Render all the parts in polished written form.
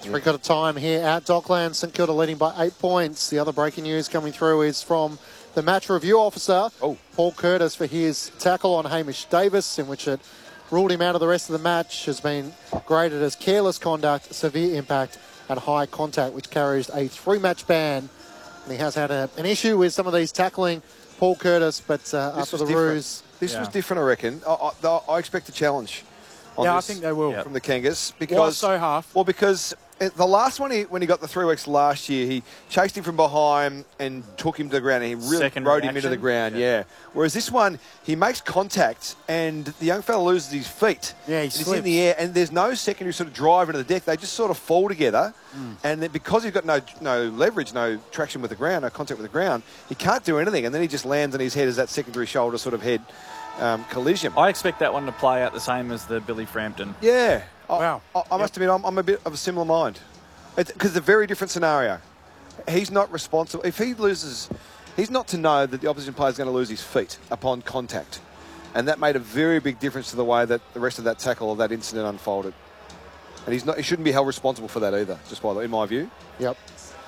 Three-quarter time here at Docklands. St Kilda leading by 8 points. The other breaking news coming through is from the match review officer, Paul Curtis, for his tackle on Hamish Davis, in which it ruled him out of the rest of the match, has been graded as careless conduct, severe impact and high contact, which carries a 3-match ban. And he has had an issue with some of these tackling, Paul Curtis, but after the ruse... This was different, I reckon. I expect a challenge on this, I think they will. From the Kangas. Because, why so half? Well, because the last one, when he got the 3 weeks last year, he chased him from behind and took him to the ground, and he really rode him into the ground, Whereas this one, he makes contact, and the young fella loses his feet. Yeah, he's in the air, and there's no secondary sort of drive into the deck. They just sort of fall together, and then because he's got no leverage, no traction with the ground, no contact with the ground, he can't do anything, and then he just lands on his head as that secondary shoulder sort of head collision. I expect that one to play out the same as the Billy Frampton. Yeah. Wow. I must admit, I'm a bit of a similar mind. Because it's a very different scenario. He's not responsible. If he loses, he's not to know that the opposition player is going to lose his feet upon contact. And that made a very big difference to the way that the rest of that tackle or that incident unfolded. And he shouldn't be held responsible for that either, just in my view. Yep.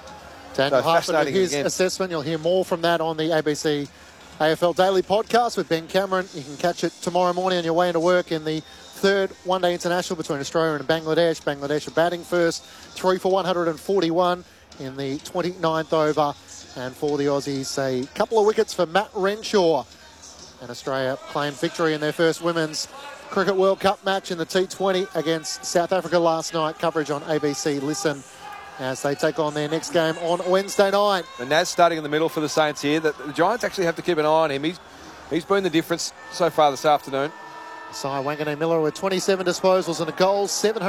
Daniel Harper with his assessment. You'll hear more from that on the ABC AFL Daily podcast with Ben Cameron. You can catch it tomorrow morning on your way into work in the third one-day international between Australia and Bangladesh. Bangladesh are batting first, 3 for 141 in the 29th over. And for the Aussies, a couple of wickets for Matt Renshaw. And Australia claimed victory in their first Women's Cricket World Cup match in the T20 against South Africa last night. Coverage on ABC Listen as they take on their next game on Wednesday night. And Naz starting in the middle for the Saints here. The Giants actually have to keep an eye on him. He's been the difference so far this afternoon. Sai Wanganeen-Miller with 27 disposals and a goal,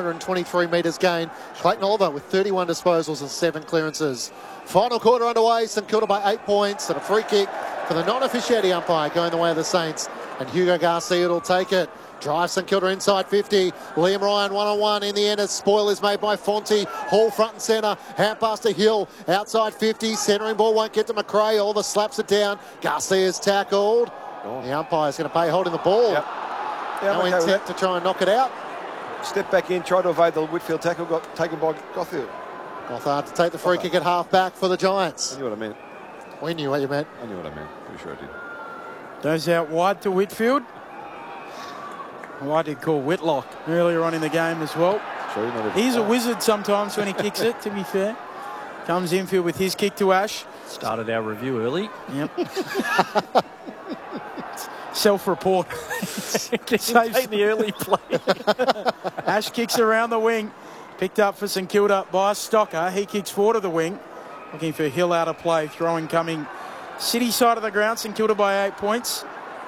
723 metres gained. Clayton Oliver with 31 disposals and 7 clearances. Final quarter underway, St Kilda by 8 points and a free kick for the non-officiating umpire going the way of the Saints. And Hugo Garcia will take it. Drive St Kilda inside 50. Liam Ryan one-on-one in the end. A spoil is made by Fonte. Hall front and centre. Hand pass to Hill. Outside 50. Centering ball won't get to McRae. Oliver slaps it down. Garcia's tackled. The umpire's going to pay holding the ball. Yep. No intent to try and knock it out. Step back in, try to evade the Whitfield tackle, got taken by Gothiard. Gothard to take the free kick at half back for the Giants. I knew what I meant. We knew what you meant. I knew what I meant. Pretty sure I did. Goes out wide to Whitfield. Well, I did call Whitlock earlier on in the game as well. He's a wizard sometimes when he kicks it, to be fair. Comes infield with his kick to Ash. Started our review early. Yep. Self-report. Take the early play. Ash kicks around the wing. Picked up for St Kilda by Stocker. He kicks forward of the wing. Looking for Hill out of play. Throwing coming City side of the ground. St Kilda by 8 points.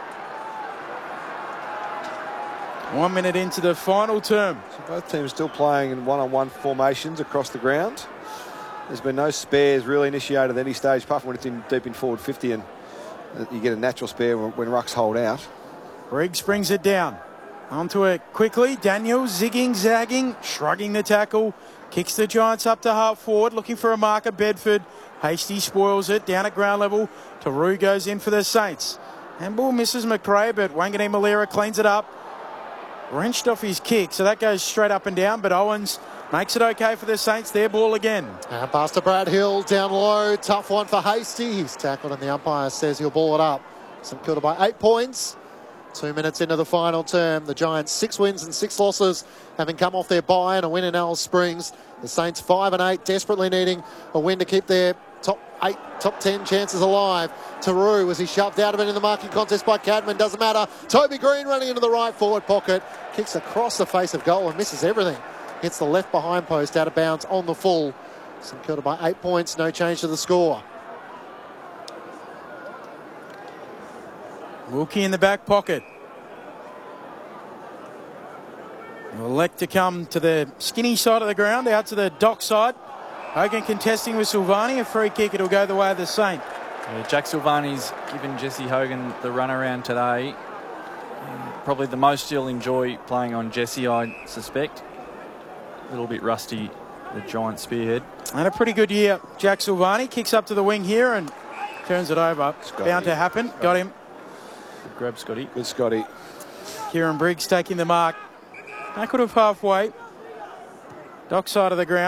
1 minute into the final term. So both teams still playing in one-on-one formations across the ground. There's been no spares really initiated at any stage, apart from when it's deep in forward 50 and you get a natural spare when rucks hold out. Briggs brings it down. Onto it quickly. Daniel zigging, zagging, shrugging the tackle. Kicks the Giants up to half forward, looking for a marker. Bedford. Hasty spoils it down at ground level. Taru goes in for the Saints. Handball misses McRae, but Wanganeen-Malera cleans it up. Wrenched off his kick, so that goes straight up and down, but Owens makes it okay for the Saints. Their ball again. And pass to Brad Hill, down low. Tough one for Hasty. He's tackled and the umpire says he'll ball it up. St Kilda by 8 points. 2 minutes into the final term. The Giants 6 wins and 6 losses, having come off their bye and a win in Alice Springs. The Saints 5 and 8, desperately needing a win to keep their top 10 chances alive. Taru, was he shoved out of it in the marking contest by Cadman? Doesn't matter. Toby Green running into the right forward pocket. Kicks across the face of goal and misses everything. Hits the left behind post out of bounds on the full. St Kilda by 8 points, no change to the score. Wilkie in the back pocket. Will elect to come to the skinny side of the ground, out to the dock side. Hogan contesting with Silvani. A free kick, it'll go the way of the Saint. Yeah, Jack Silvani's given Jesse Hogan the runaround today. Probably the most he'll enjoy playing on Jesse, I suspect. A little bit rusty, the Giant spearhead. And a pretty good year. Jack Silvani kicks up to the wing here and turns it over. Scotty. Bound to happen. Got him. Good grab, Scotty. Good Scotty. Kieran Briggs taking the mark. That could have halfway. Dock side of the ground.